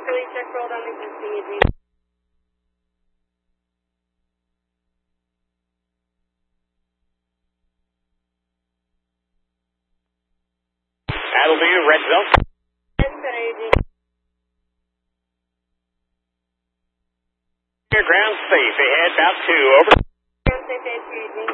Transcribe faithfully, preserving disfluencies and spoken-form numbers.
Police check rolled on existing agent. That'll be red zone. Yes, sir, agent. Your ground safe ahead, about two, over. Ground safe, agent.